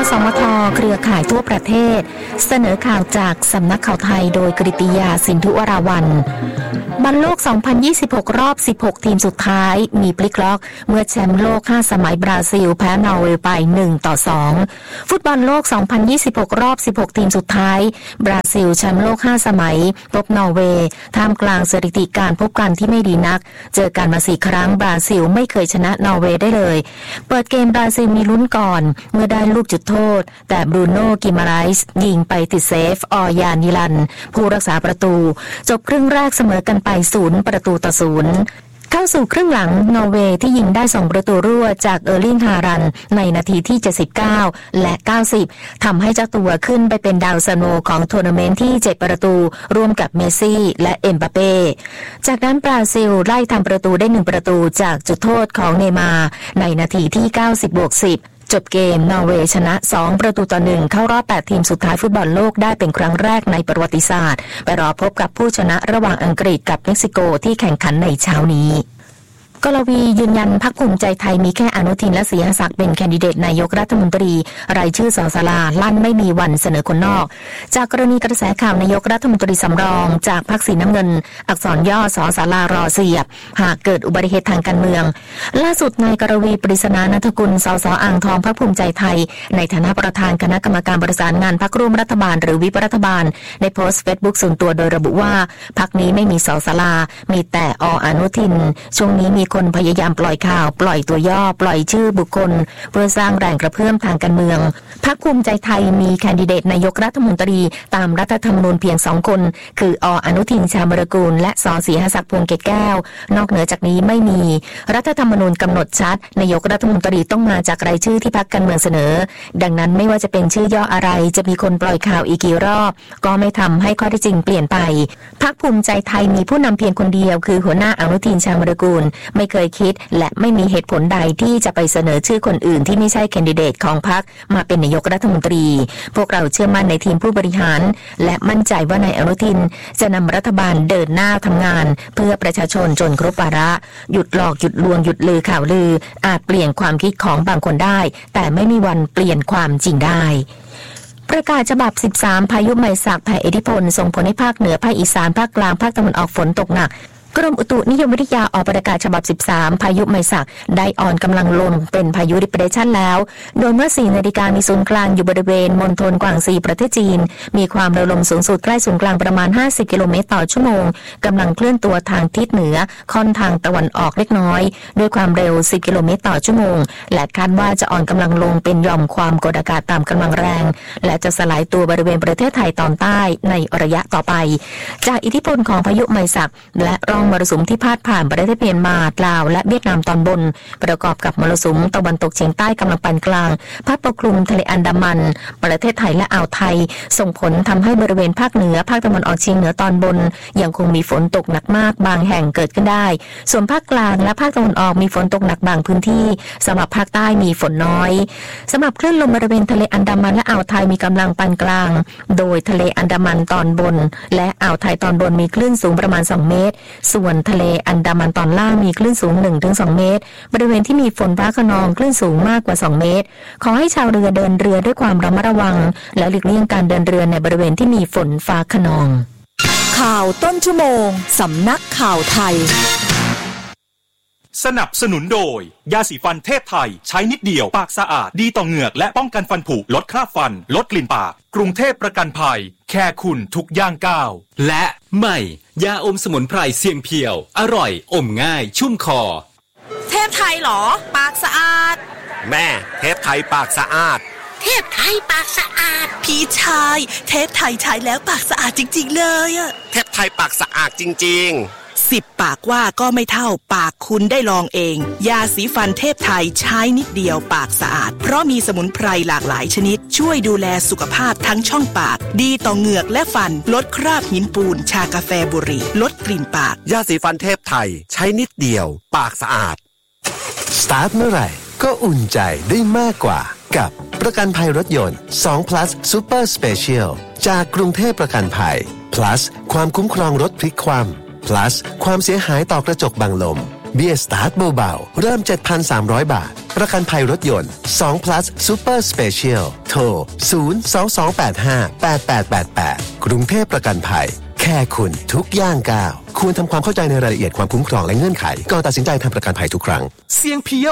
สมทเครือข่ายทั่วประเทศเสนอข่าวจากสำนักข่าวไทยโดยกฤติยาสินธุวราวัลย์บอลโลก 2026 รอบ 16 ทีมสุดท้ายมีพลิกล็อกเมื่อแชมป์โลก 5 สมัยบราซิลแพ้นอร์เวย์ไป 1-2 ฟุตบอลโลก 2026 รอบ 16 ทีมสุดท้ายบราซิลแชมป์โลก 5 สมัยพบนอร์เวย์ท่ามกลางสถิติการพบกันที่ไม่ดีนักเจอกันมา 4 ครั้งบราซิลไม่เคยชนะนอร์เวย์ได้เลยเปิดเกมบราซิลมีลุ้นก่อนเมื่อได้ลูกจุดโทษแต่บรูโน่กิมาไรส์ยิงไปติดเซฟออยานิลันผู้รักษาประตูจบครึ่งแรกเสมอกันไป0-0เข้าสู่ครึ่งหลังนอร์เวย์ที่ยิงได้2ประตูรั่วจากเออร์ลิงฮารันในนาทีที่79และ90ทำให้เจ้าตัวขึ้นไปเป็นดาวซันโวของทัวร์นาเมนต์ที่7ประตูร่วมกับเมสซี่และเอ็มบัปเป้จากนั้นบราซิลไล่ทำประตูได้1ประตูจากจุดโทษของเนย์มาร์ในนาทีที่90+10จบเกมนอร์เวย์ชนะ2-1เข้ารอบ8ทีมสุดท้ายฟุตบอลโลกได้เป็นครั้งแรกในประวัติศาสตร์ไปรอพบกับผู้ชนะระหว่างอังกฤษกับเม็กซิโกที่แข่งขันในเช้านี้กลวียืนยันพรรคภูมิใจไทยมีแค่อนุทินและศรีหศักดิ์เป็นแคนดิเดตนายกรัฐมนตรีรายชื่อสสลาลั่นไม่มีวันเสนอคนนอกจากกรณีกระแสข่าวนายกรัฐมนตรีสำรองจากพรรคสีน้ำเงินอักษรย่อสสลารอเสียบหากเกิดอุบัติเหตุทางการเมืองล่าสุดนายกรวีปริศนานันทกุลสสอ่างทองพรรคภูมิใจไทยในฐานะประธานคณะกรรมการประสานงานพรรคร่วมรัฐบาลหรือวิปรัฐบาลได้โพสต์เฟซบุ๊กส่วนตัวโดยระบุว่าพรรคนี้ไม่มีสสลามีแต่อนุทินช่วงนี้มีคนพยายามปล่อยข่าวปล่อยตัวย่อปล่อยชื่อบุคคลเพื่อสร้างแรงกระเพื่อมทางการเมืองพรรคภูมิใจไทยมีแคนดิเดตนายกรัฐมนตรีตามรัฐธรรมนูญเพียง2คนคืออนุทินชาญวิรากูลและสศรีหศักดิ์พวงเกตแก้วนอกเหนือจากนี้ไม่มีรัฐธรรมนูญกำหนดชัดนายกรัฐมนตรีต้องมาจากรายชื่อที่พรรคการเมืองเสนอดังนั้นไม่ว่าจะเป็นชื่อย่ออะไรจะมีคนปล่อยข่าวอีกกี่รอบก็ไม่ทำให้ข้อเท็จจริงเปลี่ยนไปพรรคภูมิใจไทยมีผู้นำเพียงคนเดียวคือหัวหน้าอนุทินชาญวิรากูลไม่เคยคิดและไม่มีเหตุผลใดที่จะไปเสนอชื่อคนอื่นที่ไม่ใช่แคนดิเดตของพรรคมาเป็นนายกรัฐมนตรีพวกเราเชื่อมั่นในทีมผู้บริหารและมั่นใจว่านายอนุทินจะนำรัฐบาลเดินหน้าทำงานเพื่อประชาชนจนครบวาระหยุดหลอกหยุดลวงหยุดลือข่าวลืออาจเปลี่ยนความคิดของบางคนได้แต่ไม่มีวันเปลี่ยนความจริงได้ประกาศฉบับ13พายุไมซักแผ่อิทธิพลส่งผลให้ภาคเหนือภาคอีสานภาคกลางภาคตะวันออกฝนตกหนักกรมอุตุนิยมวิทยาออกประกาศฉบับ13พายุไมซักได้อ่อนกำลังลงเป็นพายุ Depression แล้วโดยเมื่อ 4 นาฬิกามีศูนย์กลางอยู่บริเวณมณฑลกวางซีประเทศจีนมีความเร็วลมสูงสุดใกล้ศูนย์กลางประมาณ50กิโลเมตรต่อชั่วโมงกำลังเคลื่อนตัวทางทิศเหนือค่อนทางตะวันออกเล็กน้อยด้วยความเร็ว10กิโลเมตรต่อชั่วโมงและคาดว่าจะอ่อนกำลังลงเป็นหย่อมความกดอากาศต่ำกำลังแรงและจะสลายตัวบริเวณประเทศไทยตอนใต้ในระยะต่อไปจากอิทธิพลของพายุไมซักและร่องมรสุมที่พาดผ่านประเทศเมียนมาลาวและเวียดนามตอนบนประกอบกับมรสุมตะวันตกเฉียงใต้กำลังปานกลางพัดปกคลุมทะเลอันดามันประเทศไทยและอ่าวไทยส่งผลทำให้บริเวณภาคเหนือภาคตะวันออกเฉียงเหนือตอนบนยังคงมีฝนตกหนักมากบางแห่งเกิดขึ้นได้ส่วนภาคกลางและภาคตะวันออกมีฝนตกหนักบางพื้นที่สำหรับภาคใต้มีฝนน้อยสำหรับคลื่นลมบริเวณทะเลอันดามันและอ่าวไทยมีกำลังปานกลางโดยทะเลอันดามันตอนบนและอ่าวไทยตอนบนมีคลื่นสูงประมาณ2เมตรส่วนทะเลอันดามันตอนล่างมีคลื่นสูง 1-2 เมตรบริเวณที่มีฝนฟ้าคะนองคลื่นสูงมากกว่า2เมตรขอให้ชาวเรือเดินเรือด้วยความระมัดระวังและหลีกเลี่ยงการเดินเรือในบริเวณที่มีฝนฟ้าคะนองข่าวต้นชั่วโมงสำนักข่าวไทยสนับสนุนโดยยาสีฟันเทพไทยใช้นิดเดียวปากสะอาดดีต่อเหงือกและป้องกันฟันผุลดคราบฟันลดกลิ่นปากกรุงเทพประกันภัยแค่คุณทุกย่างก้าวและใหม่ยาอมสมุนไพรเสียงเพียวอร่อยอมง่ายชุ่มคอเทพไทยเหรอปากสะอาดแม่เทพไทยปากสะอาดเทพไทยปากสะอาดพี่ชายเทพไทยใช้แล้วปากสะอาดจริงๆเลยอะเทพไทยปากสะอาดจริงๆ 10ปากว่าก็ไม่เท่าปากคุณได้ลองเองยาสีฟันเทพไทยใช้นิดเดียวปากสะอาดเพราะมีสมุนไพรหลากหลายชนิดช่วยดูแลสุขภาพทั้งช่องปากดีต่อเหงือกและฟันลดคราบหินปูนชากาแฟบุหรี่ลดกลิ่นปากยาสีฟันเทพไทยใช้นิดเดียวปากสะอาดสตาร์ทเมื่อไหร่ก็อุ่นใจได้มากกว่ากับประกันภัยรถยนต์2 plus Super Special จากกรุงเทพประกันภัย plus ความคุ้มครองรถพลิกคว่ำ plus ความเสียหายต่อกระจกบังลมเบี้ยสตาร์ทเบาๆเริ่ม 7,300 บาทประกันภัยรถยนต์2 plus Super Special โทร 022858888 กรุงเทพประกันภัยแค่คุณทุกย่างก้าวควรทำความเข้าใจในรายละเอียดความคุ้มครองและเงื่อนไขก่อนตัดสินใจทำประกันภัยทุกครั้งเสียงเพียว